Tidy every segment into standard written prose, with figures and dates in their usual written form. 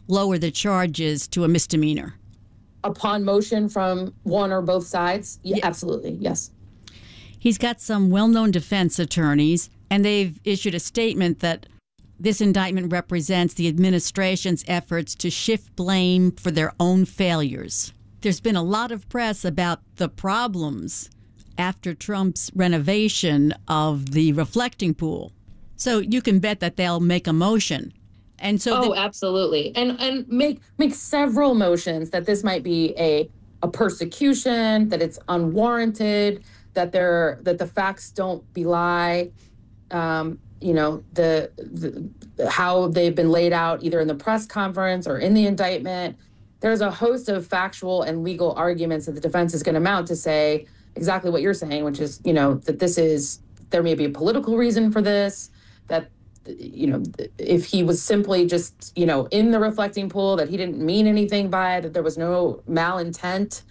lower the charges to a misdemeanor? Upon motion from one or both sides? Yeah, absolutely, yes. He's got some well-known defense attorneys, and they've issued a statement that this indictment represents the administration's efforts to shift blame for their own failures. There's been a lot of press about the problems after Trump's renovation of the reflecting pool. So you can bet that they'll make a motion. And so absolutely. And make several motions that this might be a persecution, that it's unwarranted, that the facts don't belie how they've been laid out either in the press conference or in the indictment. There's a host of factual and legal arguments that the defense is going to mount to say exactly what you're saying, which is, that there may be a political reason for this, that, if he was simply just, in the reflecting pool, that he didn't mean anything by it, that there was no malintent.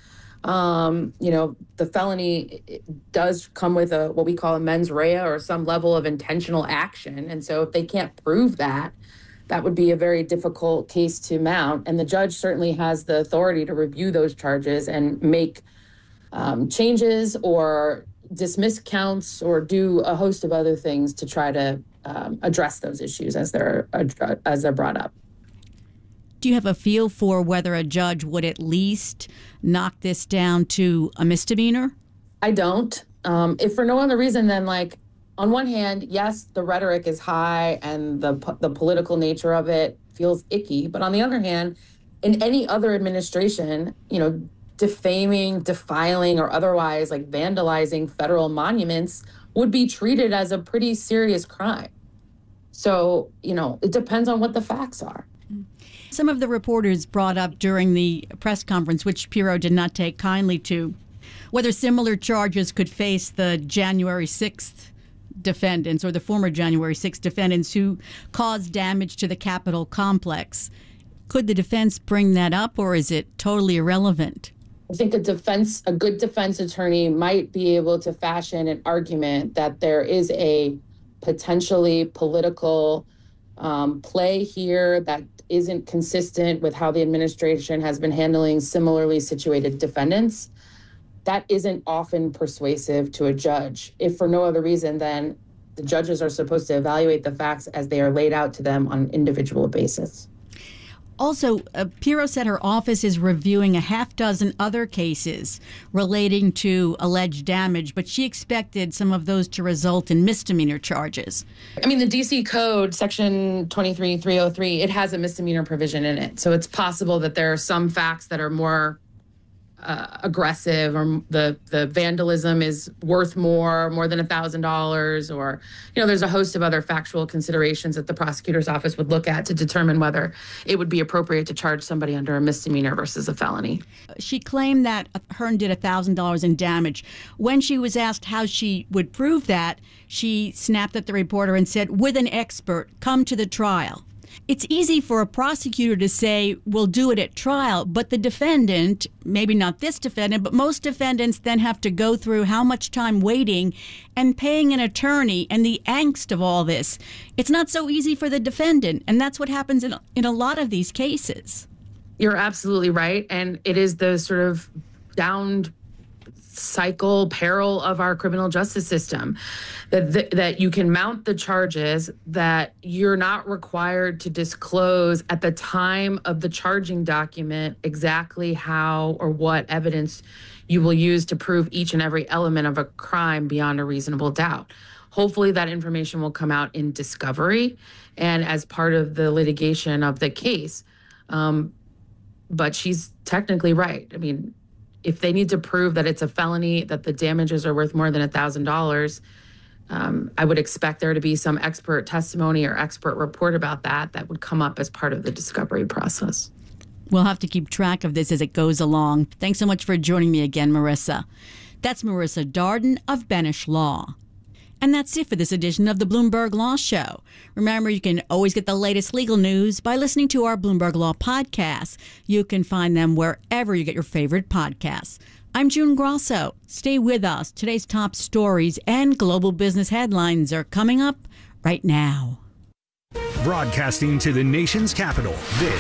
The felony does come with what we call a mens rea, or some level of intentional action. And so if they can't prove that, that would be a very difficult case to mount. And the judge certainly has the authority to review those charges and make changes or dismiss counts or do a host of other things to try to address those issues as they're brought up. Do you have a feel for whether a judge would at least knock this down to a misdemeanor? I don't. If for no other reason than, on one hand, yes, the rhetoric is high and the political nature of it feels icky. But on the other hand, in any other administration, defaming, defiling, or otherwise vandalizing federal monuments would be treated as a pretty serious crime. So, it depends on what the facts are. Some of the reporters brought up during the press conference, which Pirro did not take kindly to, whether similar charges could face the January 6th defendants or the former January 6th defendants who caused damage to the Capitol complex. Could the defense bring that up, or is it totally irrelevant? I think a good defense attorney might be able to fashion an argument that there is a potentially political play here that isn't consistent with how the administration has been handling similarly situated defendants. That isn't often persuasive to a judge, if for no other reason than the judges are supposed to evaluate the facts as they are laid out to them on an individual basis. Also, Pirro said her office is reviewing a half dozen other cases relating to alleged damage, but she expected some of those to result in misdemeanor charges. The D.C. Code, Section 23303, it has a misdemeanor provision in it. So it's possible that there are some facts that are more aggressive, or the vandalism is worth more than $1,000, or there's a host of other factual considerations that the prosecutor's office would look at to determine whether it would be appropriate to charge somebody under a misdemeanor versus a felony. She claimed that Hearn did $1,000 in damage. When she was asked how she would prove that, she snapped at the reporter and said, "With an expert, come to the trial." It's easy for a prosecutor to say, we'll do it at trial, but the defendant, maybe not this defendant, but most defendants then have to go through how much time waiting and paying an attorney and the angst of all this. It's not so easy for the defendant, and that's what happens in a lot of these cases. You're absolutely right, and it is the sort of downed cycle peril of our criminal justice system, that you can mount the charges that you're not required to disclose at the time of the charging document exactly how or what evidence you will use to prove each and every element of a crime beyond a reasonable doubt. Hopefully that information will come out in discovery and as part of the litigation of the case. But she's technically right. If they need to prove that it's a felony, that the damages are worth more than $1,000, I would expect there to be some expert testimony or expert report about that would come up as part of the discovery process. We'll have to keep track of this as it goes along. Thanks so much for joining me again, Marissa. That's Marissa Darden of Benesch Law. And that's it for this edition of the Bloomberg Law Show. Remember, you can always get the latest legal news by listening to our Bloomberg Law podcasts. You can find them wherever you get your favorite podcasts. I'm June Grosso. Stay with us. Today's top stories and global business headlines are coming up right now. Broadcasting to the nation's capital, this